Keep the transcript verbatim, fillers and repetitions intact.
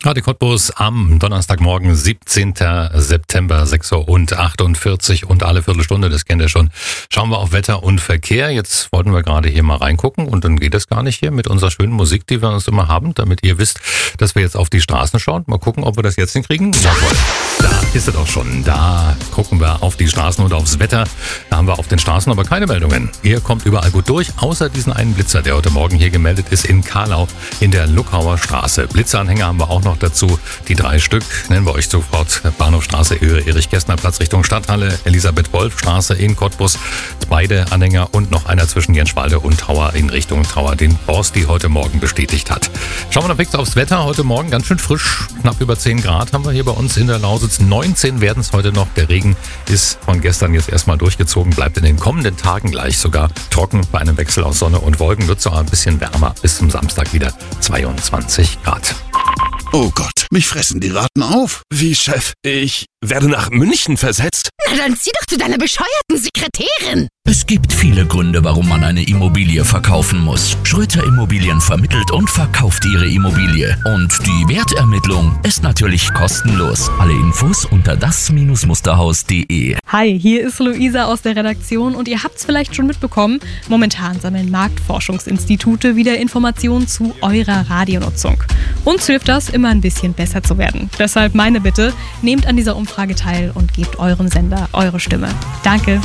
Radio Cottbus am Donnerstagmorgen, siebzehnten September, sechs Uhr achtundvierzig und alle Viertelstunde, das kennt ihr schon, schauen wir auf Wetter und Verkehr. Jetzt wollten wir gerade hier mal reingucken und dann geht es gar nicht hier mit unserer schönen Musik, die wir uns immer haben, damit ihr wisst, dass wir jetzt auf die Straßen schauen. Mal gucken, ob wir das jetzt hinkriegen. Jawohl, da ist es auch schon. Da gucken wir auf die Straßen und aufs Wetter. Da haben wir auf den Straßen aber keine Meldungen. Ihr kommt überall gut durch, außer diesen einen Blitzer, der heute Morgen hier gemeldet ist in Karlau in der Luckauer Straße. Blitzeranhänger haben wir auch noch dazu, die drei Stück, nennen wir euch sofort. Bahnhofstraße, Höhe Erich-Kästner-Platz Richtung Stadthalle, Elisabeth-Wolf-Straße in Cottbus, beide Anhänger und noch einer zwischen Jenschwalde und Tauer in Richtung Tauer, den Borsti heute Morgen bestätigt hat. Schauen wir noch fix aufs Wetter. Heute Morgen ganz schön frisch, knapp über zehn Grad haben wir hier bei uns in der Lausitz. neunzehn werden es heute noch. Der Regen ist von gestern jetzt erstmal durchgezogen, bleibt in den kommenden Tagen gleich sogar trocken. Bei einem Wechsel aus Sonne und Wolken wird es auch ein bisschen wärmer. Bis zum Samstag wieder zweiundzwanzig Grad. Oh Gott, mich fressen die Ratten auf. Wie, Chef? Ich werde nach München versetzt? Na dann zieh doch zu deiner bescheuerten Sekretärin. Es gibt viele Gründe, warum man eine Immobilie verkaufen muss. Schröter Immobilien vermittelt und verkauft ihre Immobilie. Und die Wertermittlung ist natürlich kostenlos. Alle Infos unter das Musterhaus punkt de. Hi, hier ist Luisa aus der Redaktion und ihr habt's vielleicht schon mitbekommen, momentan sammeln Marktforschungsinstitute wieder Informationen zu eurer Radionutzung. Uns hilft das, immer ein bisschen besser zu werden. Deshalb meine Bitte, nehmt an dieser Umfrage teil und gebt eurem Sender eure Stimme. Danke.